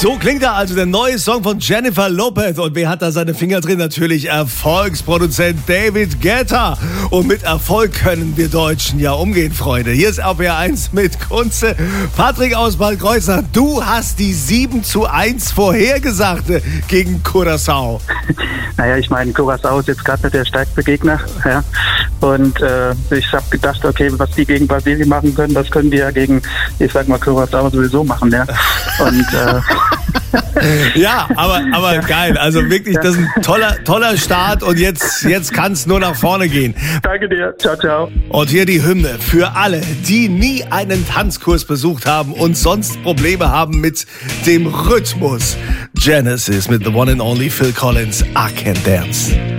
So klingt er also, der neue Song von Jennifer Lopez. Und wer hat da seine Finger drin? Natürlich Erfolgsproduzent David Guetta. Und mit Erfolg können wir Deutschen ja umgehen, Freunde. Hier ist RPR1 mit Kunze. Patrick aus Bad Kreuznach, du hast die 7:1 vorhergesagte gegen Curaçao. Naja, ich meine, Curaçao ist jetzt gerade nicht der stärkste Gegner. Ja. Und ich habe gedacht, okay, was die gegen Brasilien machen können, das können die ja gegen, ich sag mal, Curaçao sowieso machen. Ja. Und ja, aber geil. Also wirklich, das ist ein toller Start und jetzt kann es nur nach vorne gehen. Danke dir. Ciao, ciao. Und hier die Hymne für alle, die nie einen Tanzkurs besucht haben und sonst Probleme haben mit dem Rhythmus. Genesis mit The One and Only Phil Collins, I Can Dance.